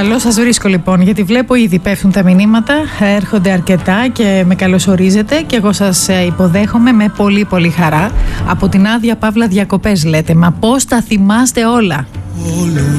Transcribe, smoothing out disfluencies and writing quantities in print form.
Καλώς σας βρίσκω λοιπόν, γιατί βλέπω ήδη πέφτουν τα μηνύματα, έρχονται αρκετά και με καλωσορίζετε και εγώ σας υποδέχομαι με πολύ πολύ χαρά. Από την Άδεια Παύλα διακοπές λέτε, μα πώς τα θυμάστε όλα.